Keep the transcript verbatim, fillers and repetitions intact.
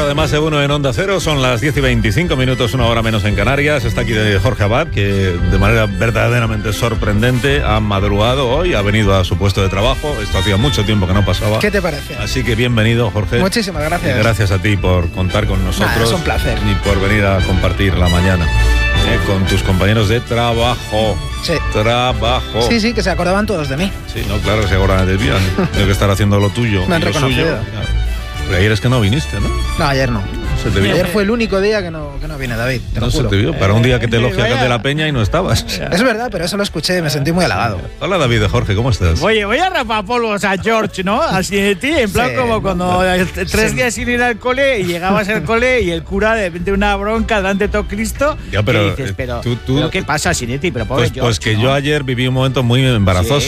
de Más de Uno en Onda Cero. Son las diez y veinticinco minutos, una hora menos en Canarias. Está aquí de Jorge Abad, que de manera verdaderamente sorprendente ha madrugado hoy, ha venido a su puesto de trabajo. Esto hacía mucho tiempo que no pasaba. ¿Qué te parece? Así que bienvenido, Jorge. Muchísimas gracias. Y gracias a ti por contar con nosotros. Nah, es un placer. Y por venir a compartir la mañana eh, con tus compañeros de trabajo. Sí. Trabajo. Sí, sí, que se acordaban todos de mí. Sí, no, claro, se acordan de ti. Tengo que estar haciendo lo tuyo. Me han y lo reconocido. suyo. Pero ayer es que no viniste, ¿no? No, ayer no. Se te vio. Ayer fue el único día que no, que no viene David, te lo No se juro. te vio. Para un día que te Eh, elogia vaya. de la Peña y no estabas. Es verdad, pero eso lo escuché y me sentí muy halagado. Hola, David de Jorge, ¿cómo estás? Oye, voy a rapapolvos a George, ¿no? Así de ti, en plan Sí, como cuando eh, tres sí. días sin ir al cole y llegabas al cole y el cura de repente una bronca delante de todo Cristo. Ya, pero, y dices, eh, pero, tú- tú- pero ¿qué pasa, Sinetti? Pero pobre Pues, George, pues que ¿no? yo ayer viví un momento muy embarazoso. Sí.